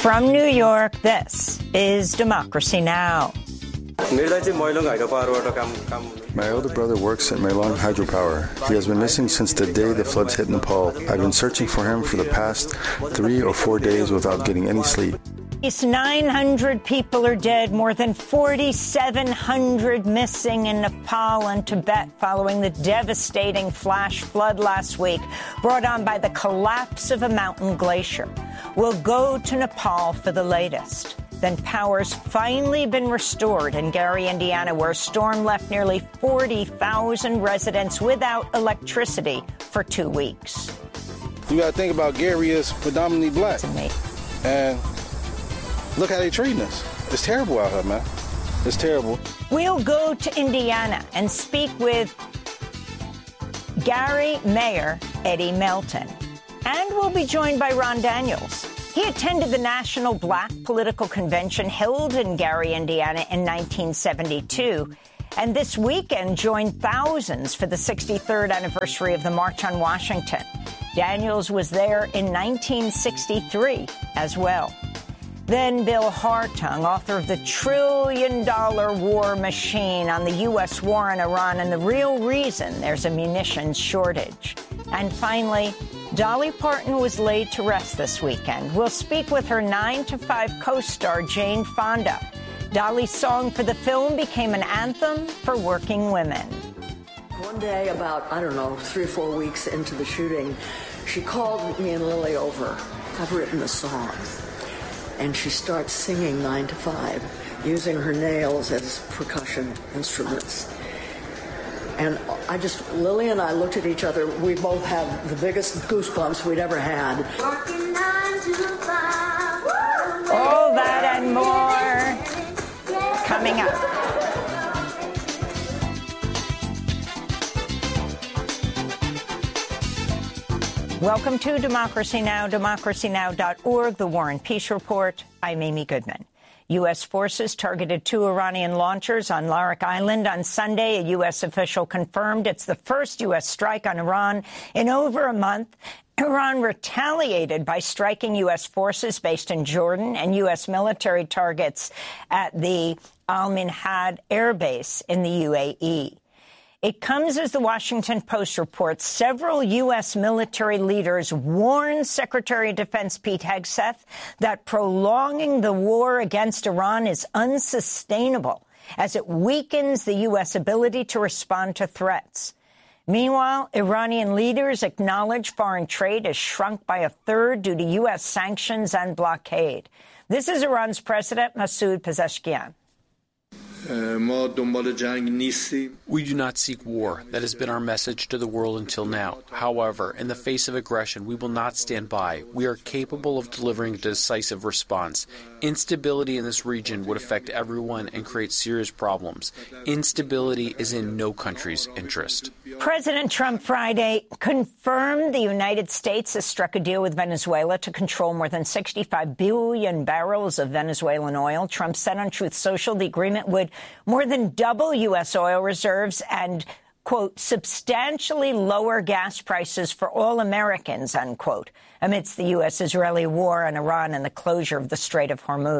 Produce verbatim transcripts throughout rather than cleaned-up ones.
From New York, this is Democracy Now! My older brother works at Mailong Hydropower. He has been missing since the day the floods hit Nepal. I've been searching for him for the past three or four days without getting any sleep. At least nine hundred people are dead, more than forty-seven hundred missing in Nepal and Tibet following the devastating flash flood last week brought on by the collapse of a mountain glacier. We'll go to Nepal for the latest. Then power's finally been restored in Gary, Indiana, where a storm left nearly forty thousand residents without electricity for two weeks. You got to think about Gary is predominantly black. And look how they're treating us. It's terrible out here, man. It's terrible. We'll go to Indiana and speak with Gary Mayor Eddie Melton. And we'll be joined by Ron Daniels. He attended the National Black Political Convention held in Gary, Indiana in nineteen seventy-two, and this weekend joined thousands for the sixty-third anniversary of the March on Washington. Daniels was there in nineteen sixty-three as well. Then Bill Hartung, author of The Trillion Dollar War Machine on the U S war on Iran and the real reason there's a munitions shortage. And finally, Dolly Parton was laid to rest this weekend. We'll speak with her nine to five co-star Jane Fonda. Dolly's song for the film became an anthem for working women. One day, about, I don't know, three or four weeks into the shooting, she called me and Lily over. I've written a song. And she starts singing nine to five, using her nails as percussion instruments. And I just, Lily and I looked at each other. We both had the biggest goosebumps we'd ever had. All that and more coming up. Welcome to Democracy Now!, democracy now dot org, The War and Peace Report. I'm Amy Goodman. U S forces targeted two Iranian launchers on Larak Island on Sunday. A U S official confirmed it's the first U S strike on Iran in over a month. Iran retaliated by striking U S forces based in Jordan and U S military targets at the Al Minhad Air Base in the U A E. It comes as the Washington Post reports several U S military leaders warned Secretary of Defense Pete Hegseth that prolonging the war against Iran is unsustainable as it weakens the U S ability to respond to threats. Meanwhile, Iranian leaders acknowledge foreign trade has shrunk by a third due to U S sanctions and blockade. This is Iran's President Masoud Pezeshkian. We do not seek war. That has been our message to the world until now. However, in the face of aggression, we will not stand by. We are capable of delivering a decisive response. Instability in this region would affect everyone and create serious problems. Instability is in no country's interest. President Trump Friday confirmed the United States has struck a deal with Venezuela to control more than sixty-five billion barrels of Venezuelan oil. Trump said on Truth Social the agreement would more than double U S oil reserves and, quote, substantially lower gas prices for all Americans, unquote, amidst the U S-Israeli war on Iran and the closure of the Strait of Hormuz.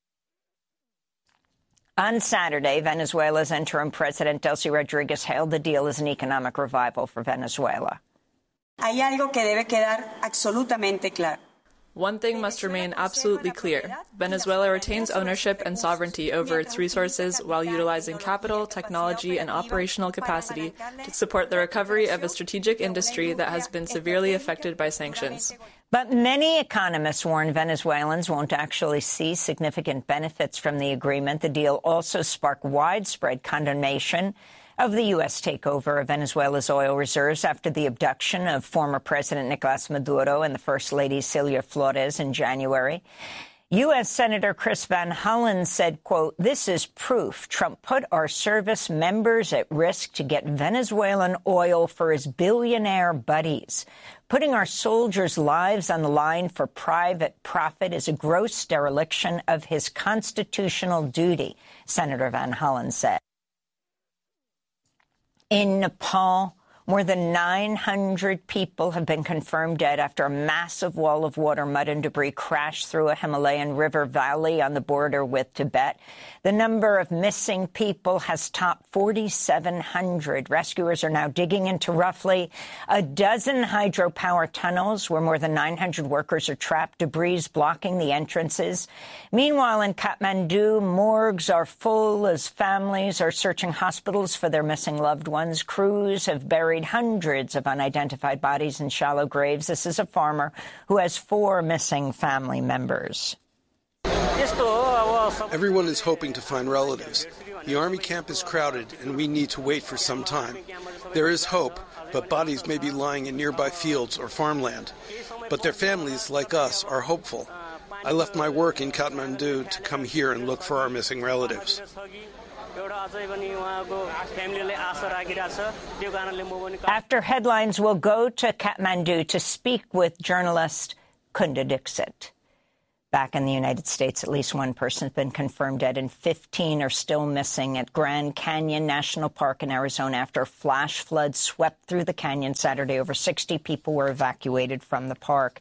On Saturday, Venezuela's interim president, Delcy Rodriguez, hailed the deal as an economic revival for Venezuela. Hay algo que debe quedar absolutamente claro. One thing must remain absolutely clear. Venezuela retains ownership and sovereignty over its resources while utilizing capital, technology, and operational capacity to support the recovery of a strategic industry that has been severely affected by sanctions. But many economists warn Venezuelans won't actually see significant benefits from the agreement. The deal also sparked widespread condemnation of the U S takeover of Venezuela's oil reserves after the abduction of former President Nicolas Maduro and the First Lady Celia Flores in January. U S Senator Chris Van Hollen said, quote, "This is proof Trump put our service members at risk to get Venezuelan oil for his billionaire buddies. Putting our soldiers' lives on the line for private profit is a gross dereliction of his constitutional duty," Senator Van Hollen said. In Nepal, More than nine hundred people have been confirmed dead after a massive wall of water, mud and debris crashed through a Himalayan river valley on the border with Tibet. The number of missing people has topped forty-seven hundred. Rescuers are now digging into roughly a dozen hydropower tunnels where more than nine hundred workers are trapped, debris blocking the entrances. Meanwhile, in Kathmandu, morgues are full as families are searching hospitals for their missing loved ones. Crews have buried hundreds of unidentified bodies in shallow graves. This is a farmer who has four missing family members. Everyone is hoping to find relatives. The army camp is crowded, and we need to wait for some time. There is hope, but bodies may be lying in nearby fields or farmland. But their families, like us, are hopeful. I left my work in Kathmandu to come here and look for our missing relatives. After headlines, we'll go to Kathmandu to speak with journalist Kunda Dixit. Back in the United States, at least one person has been confirmed dead and fifteen are still missing at Grand Canyon National Park in Arizona after a flash flood swept through the canyon Saturday. Over sixty people were evacuated from the park.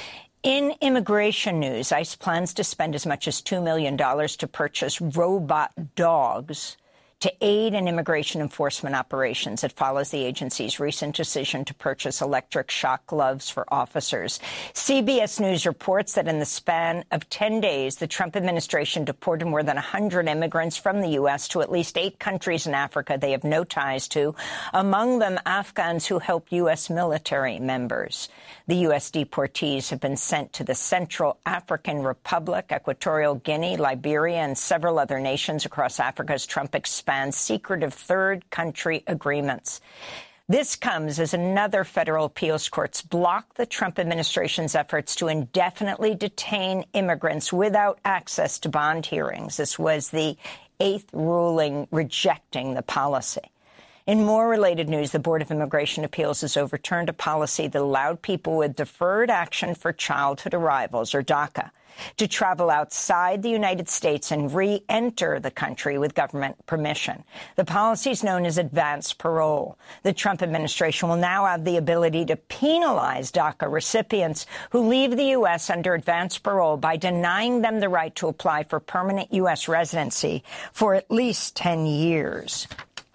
In immigration news, ICE plans to spend as much as two million dollars to purchase robot dogs to aid in immigration enforcement operations. It follows the agency's recent decision to purchase electric shock gloves for officers. C B S News reports that in the span of ten days, the Trump administration deported more than one hundred immigrants from the U S to at least eight countries in Africa they have no ties to, among them Afghans who help U S military members. The U S deportees have been sent to the Central African Republic, Equatorial Guinea, Liberia, and several other nations across Africa as Trump expands secretive third country agreements. This comes as another federal appeals courts block the Trump administration's efforts to indefinitely detain immigrants without access to bond hearings. This was the eighth ruling rejecting the policy. In more related news, the Board of Immigration Appeals has overturned a policy that allowed people with deferred action for childhood arrivals, or DACA, to travel outside the United States and re-enter the country with government permission. The policy is known as advanced parole. The Trump administration will now have the ability to penalize DACA recipients who leave the U S under advanced parole by denying them the right to apply for permanent U S residency for at least ten years.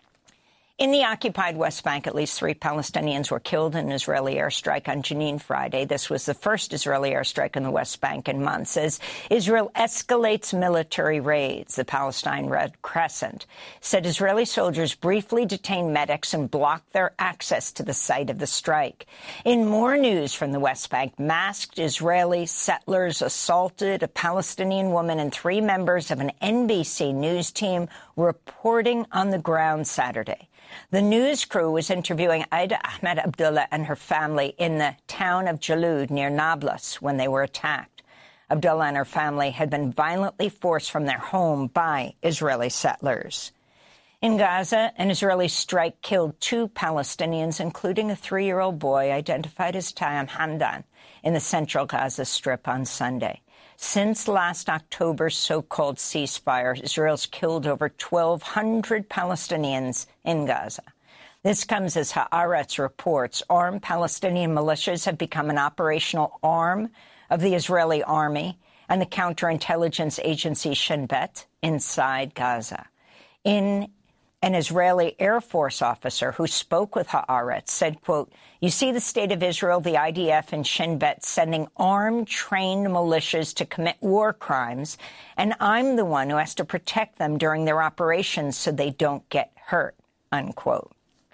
In the occupied West Bank, at least three Palestinians were killed in an Israeli airstrike on Jenin Friday. This was the first Israeli airstrike in the West Bank in months as Israel escalates military raids. The Palestine Red Crescent said Israeli soldiers briefly detained medics and blocked their access to the site of the strike. In more news from the West Bank, masked Israeli settlers assaulted a Palestinian woman and three members of an N B C News team reporting on the ground Saturday. The news crew was interviewing Aida Ahmed Abdullah and her family in the town of Jalud near Nablus when they were attacked. Abdullah and her family had been violently forced from their home by Israeli settlers. In Gaza, an Israeli strike killed two Palestinians, including a three-year-old boy identified as Tayyam Hamdan, in the central Gaza Strip on Sunday. Since last October's so-called ceasefire, Israel's killed over twelve hundred Palestinians in Gaza. This comes as Haaretz reports armed Palestinian militias have become an operational arm of the Israeli army and the counterintelligence agency Shin Bet inside Gaza. In An Israeli Air Force officer who spoke with Haaretz said, quote, "You see the state of Israel, the I D F and Shin Bet sending armed, trained militias to commit war crimes, and I'm the one who has to protect them during their operations so they don't get hurt," unquote.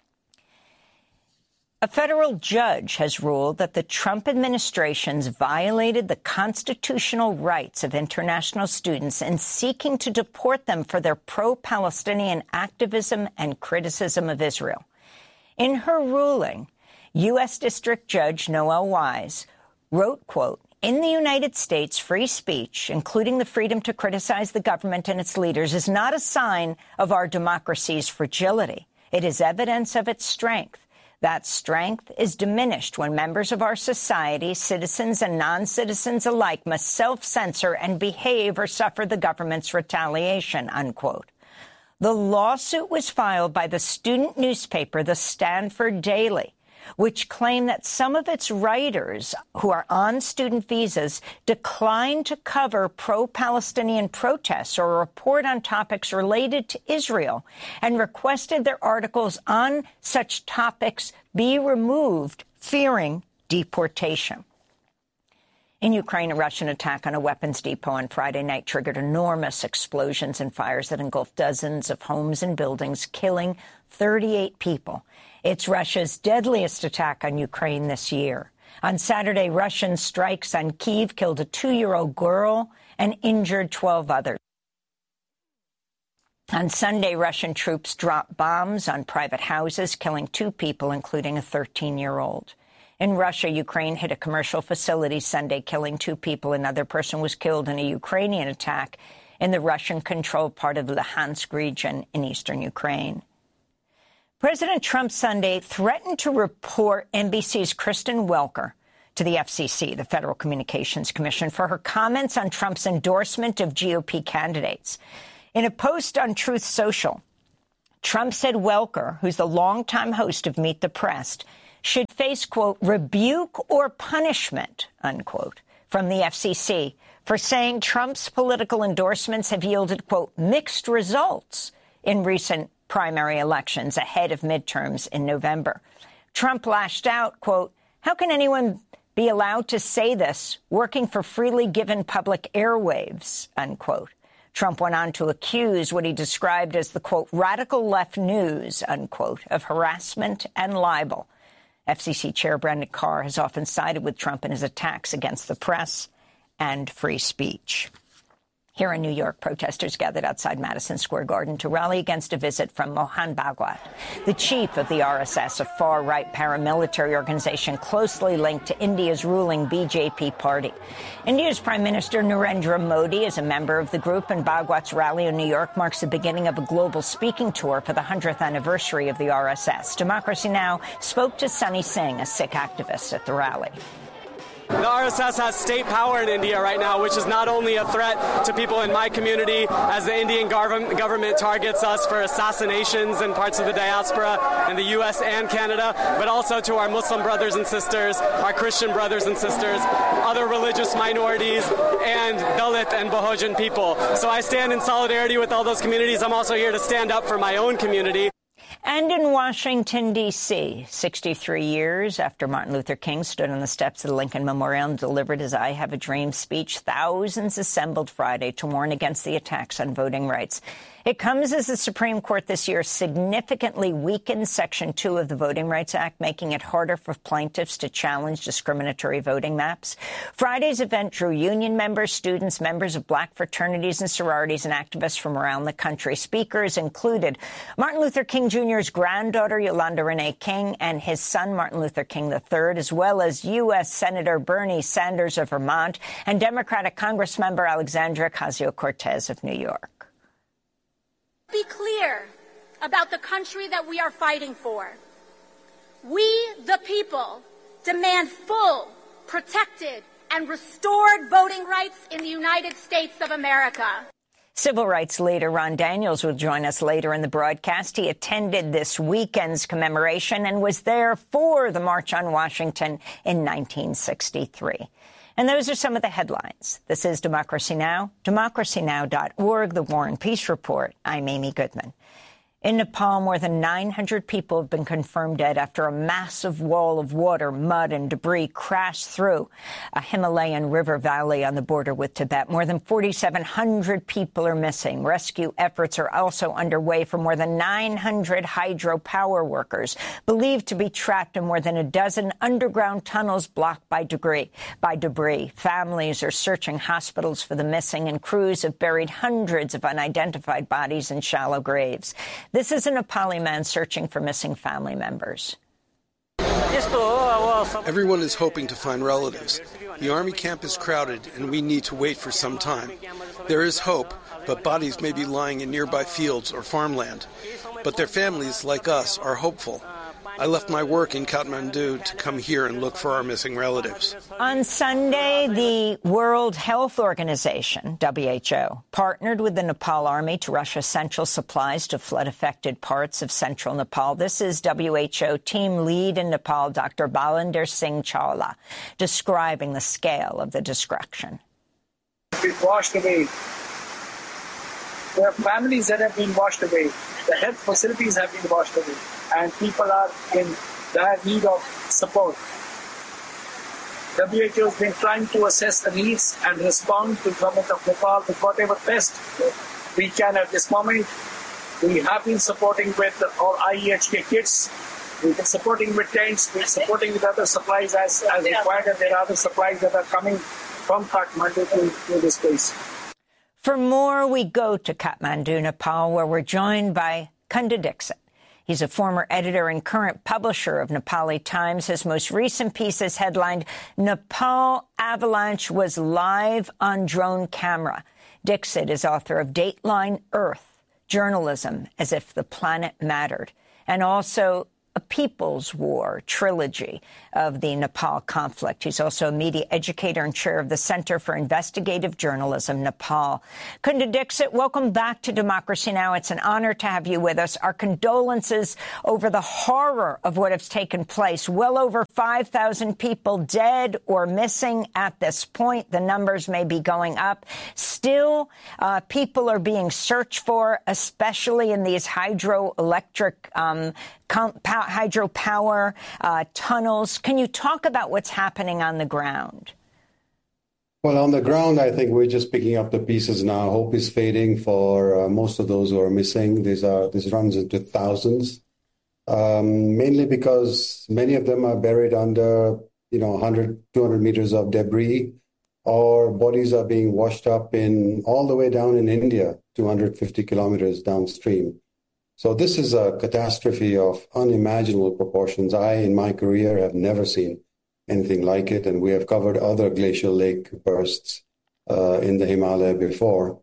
A federal judge has ruled that the Trump administration's violated the constitutional rights of international students in seeking to deport them for their pro-Palestinian activism and criticism of Israel. In her ruling, U S District Judge Noel Wise wrote, quote, "In the United States, free speech, including the freedom to criticize the government and its leaders, is not a sign of our democracy's fragility. It is evidence of its strength. That strength is diminished when members of our society, citizens and non-citizens alike, must self-censor and behave or suffer the government's retaliation," unquote. The lawsuit was filed by the student newspaper, the Stanford Daily, which claimed that some of its writers who are on student visas declined to cover pro-Palestinian protests or report on topics related to Israel and requested their articles on such topics be removed, fearing deportation. In Ukraine, a Russian attack on a weapons depot on Friday night triggered enormous explosions and fires that engulfed dozens of homes and buildings, killing thirty-eight people. It's Russia's deadliest attack on Ukraine this year. On Saturday, Russian strikes on Kyiv killed a two-year-old girl and injured twelve others. On Sunday, Russian troops dropped bombs on private houses, killing two people, including a thirteen-year-old. In Russia, Ukraine hit a commercial facility Sunday, killing two people. Another person was killed in a Ukrainian attack in the Russian-controlled part of the Luhansk region in eastern Ukraine. President Trump Sunday threatened to report N B C's Kristen Welker to the F C C, the Federal Communications Commission, for her comments on Trump's endorsement of G O P candidates. In a post on Truth Social, Trump said Welker, who's the longtime host of Meet the Press, should face, quote, rebuke or punishment, unquote, from the F C C for saying Trump's political endorsements have yielded, quote, mixed results in recent primary elections ahead of midterms in November. Trump lashed out, quote, how can anyone be allowed to say this working for freely given public airwaves, unquote. Trump went on to accuse what he described as the, quote, radical left news, unquote, of harassment and libel. F C C Chair Brendan Carr has often sided with Trump in his attacks against the press and free speech. Here in New York, protesters gathered outside Madison Square Garden to rally against a visit from Mohan Bhagwat, the chief of the R S S, a far-right paramilitary organization closely linked to India's ruling B J P party. India's Prime Minister Narendra Modi is a member of the group, and Bhagwat's rally in New York marks the beginning of a global speaking tour for the hundredth anniversary of the R S S. Democracy Now! Spoke to Sunny Singh, a Sikh activist at the rally. The R S S has state power in India right now, which is not only a threat to people in my community as the Indian gov- government targets us for assassinations in parts of the diaspora in the U S and Canada, but also to our Muslim brothers and sisters, our Christian brothers and sisters, other religious minorities, and Dalit and Bahujan people. So I stand in solidarity with all those communities. I'm also here to stand up for my own community. And in Washington, D C, sixty-three years after Martin Luther King stood on the steps of the Lincoln Memorial and delivered his I Have a Dream speech, thousands assembled Friday to warn against the attacks on voting rights. It comes as the Supreme Court this year significantly weakened Section two of the Voting Rights Act, making it harder for plaintiffs to challenge discriminatory voting maps. Friday's event drew union members, students, members of black fraternities and sororities, and activists from around the country. Speakers included Martin Luther King Junior's granddaughter, Yolanda Renee King, and his son, Martin Luther King the third, as well as U S Senator Bernie Sanders of Vermont and Democratic Congressmember Alexandria Ocasio-Cortez of New York. Be clear about the country that we are fighting for. We, the people, demand full, protected, and restored voting rights in the United States of America. Civil rights leader Ron Daniels will join us later in the broadcast. He attended this weekend's commemoration and was there for the March on Washington in nineteen sixty-three. And those are some of the headlines. This is Democracy Now!, democracy now dot org, the War and Peace Report. I'm Amy Goodman. In Nepal, more than nine hundred people have been confirmed dead after a massive wall of water, mud and debris crashed through a Himalayan river valley on the border with Tibet. More than forty-seven hundred people are missing. Rescue efforts are also underway for more than nine hundred hydropower workers, believed to be trapped in more than a dozen underground tunnels blocked by debris. By debris, families are searching hospitals for the missing, and crews have buried hundreds of unidentified bodies in shallow graves. This is a Nepali man searching for missing family members. Everyone is hoping to find relatives. The army camp is crowded, and we need to wait for some time. There is hope, but bodies may be lying in nearby fields or farmland. But their families, like us, are hopeful. I left my work in Kathmandu to come here and look for our missing relatives. On Sunday, the World Health Organization, W H O, partnered with the Nepal Army to rush essential supplies to flood-affected parts of central Nepal. This is W H O team lead in Nepal, Doctor Balinder Singh Chawla, describing the scale of the destruction. Been washed away. There are families that have been washed away. The health facilities have been washed away. And people are in dire need of support. W H O has been trying to assess the needs and respond to the government of Nepal with whatever best we can at this moment. We have been supporting with our I E H K kits. We've been supporting with tents. We're supporting with other supplies as, as required. And there are other supplies that are coming from Kathmandu to, to this place. For more, we go to Kathmandu, Nepal, where we're joined by Kunda Dixit. He's a former editor and current publisher of Nepali Times. His most recent piece is headlined, Nepal Avalanche was live on drone camera. Dixit is author of Dateline Earth, Journalism as if the Planet Mattered, and also A People's War trilogy of the Nepal conflict. He's also a media educator and chair of the Center for Investigative Journalism, Nepal. Kunda Dixit, welcome back to Democracy Now! It's an honor to have you with us. Our condolences over the horror of what has taken place. Well over five thousand people dead or missing at this point. The numbers may be going up. Still, uh, people are being searched for, especially in these hydroelectric um hydropower uh, tunnels. Can you talk about what's happening on the ground? Well, on the ground, I think we're just picking up the pieces now. Hope is fading for uh, most of those who are missing. These are this runs into thousands, um, mainly because many of them are buried under, you know, one hundred, two hundred meters of debris, or bodies are being washed up in all the way down in India, two hundred fifty kilometers downstream. So this is a catastrophe of unimaginable proportions. I, in my career, have never seen anything like it, and we have covered other glacial lake bursts uh, in the Himalaya before.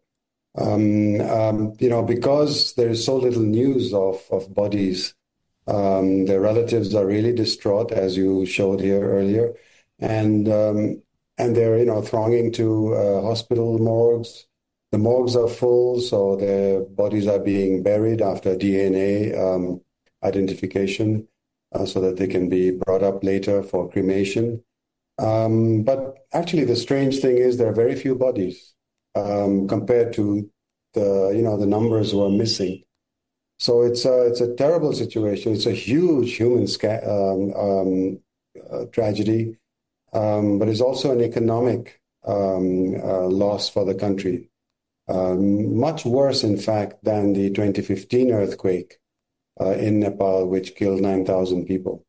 Um, um, you know, because there is so little news of, of bodies, um, their relatives are really distraught, as you showed here earlier, and um, and they're, you know, thronging to uh, hospital morgues. The morgues are full, so their bodies are being buried after D N A um, identification uh, so that they can be brought up later for cremation. Um, but actually, the strange thing is there are very few bodies um, compared to the, you know, the numbers who are missing. So it's a, it's a terrible situation. It's a huge human sca- um, um, uh, tragedy, um, but it's also an economic um, uh, loss for the country. Um, much worse, in fact, than the twenty fifteen earthquake uh, in Nepal, which killed nine thousand people.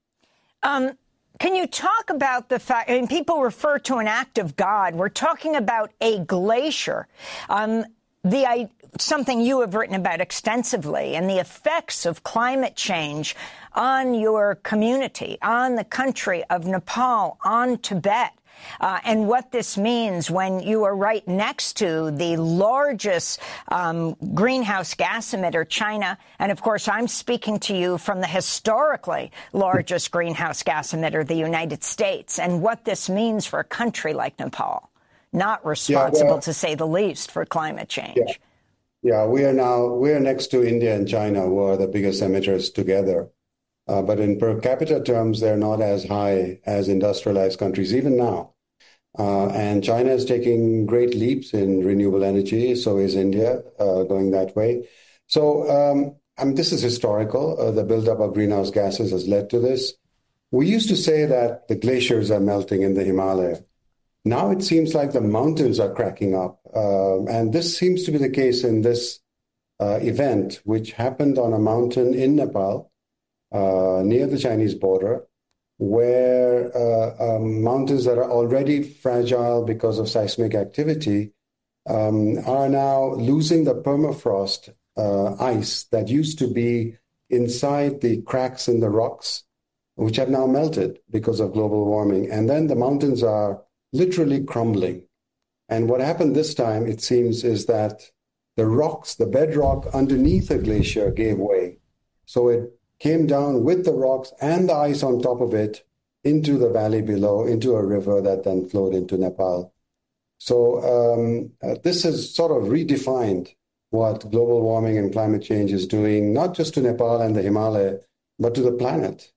Um, can you talk about the fact, I mean, people refer to an act of God. We're talking about a glacier, um, the I, something you have written about extensively, and the effects of climate change on your community, on the country of Nepal, on Tibet. Uh, and what this means when you are right next to the largest um, greenhouse gas emitter, China. And, of course, I'm speaking to you from the historically largest greenhouse gas emitter, the United States, and what this means for a country like Nepal, not responsible, yeah, well, to say the least, for climate change. Yeah. yeah, we are now we are next to India and China, who are the biggest emitters together. Uh, but in per capita terms, they're not as high as industrialized countries, even now. Uh, and China is taking great leaps in renewable energy. So is India uh, going that way. So um, I mean, this is historical. Uh, the buildup of greenhouse gases has led to this. We used to say that the glaciers are melting in the Himalaya. Now it seems like the mountains are cracking up. Uh, and this seems to be the case in this uh, event, which happened on a mountain in Nepal, Uh, near the Chinese border, where uh, um, mountains that are already fragile because of seismic activity um, are now losing the permafrost uh, ice that used to be inside the cracks in the rocks, which have now melted because of global warming. And then the mountains are literally crumbling. And what happened this time, it seems, is that the rocks, the bedrock underneath the glacier gave way. So it came down with the rocks and the ice on top of it into the valley below, into a river that then flowed into Nepal. So um, uh, this has sort of redefined what global warming and climate change is doing, not just to Nepal and the Himalaya, but to the planet.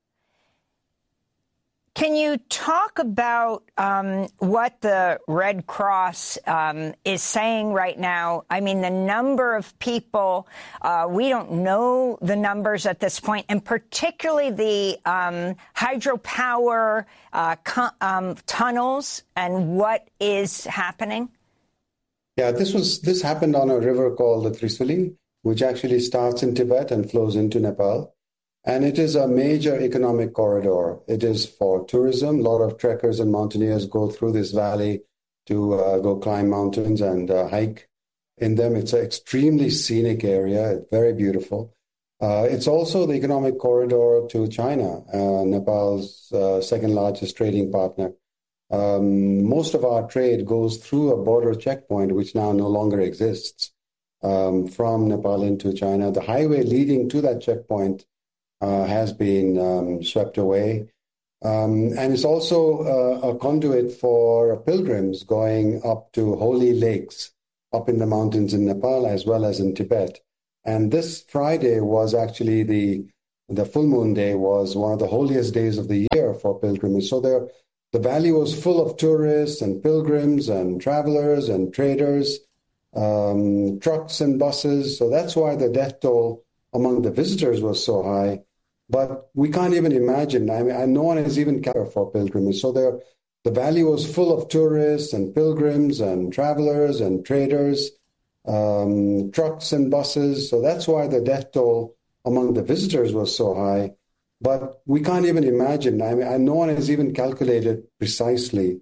Can you talk about um, what the Red Cross um, is saying right now? I mean, the number of people, uh, we don't know the numbers at this point, and particularly the um, hydropower uh, um, tunnels and what is happening? Yeah, this was this happened on a river called the Trisuli, which actually starts in Tibet and flows into Nepal. And it is a major economic corridor. It is for tourism. A lot of trekkers and mountaineers go through this valley to uh, go climb mountains and uh, hike in them. It's an extremely scenic area. It's very beautiful. Uh, it's also the economic corridor to China, uh, Nepal's uh, second largest trading partner. Um, most of our trade goes through a border checkpoint, which now no longer exists, um, from Nepal into China. The highway leading to that checkpoint Uh, has been um, swept away. Um, and it's also uh, a conduit for pilgrims going up to holy lakes up in the mountains in Nepal as well as in Tibet. And this Friday was actually the the full moon day, was one of the holiest days of the year for pilgrimage. So there, the valley was full of tourists and pilgrims and travelers and traders, um, trucks and buses. So that's why the death toll among the visitors was so high. But we can't even imagine. I mean, no one has even covered for pilgrimage. So there, the valley was full of tourists and pilgrims and travelers and traders, um, trucks and buses. So that's why the death toll among the visitors was so high. But we can't even imagine. I mean, no one has even calculated precisely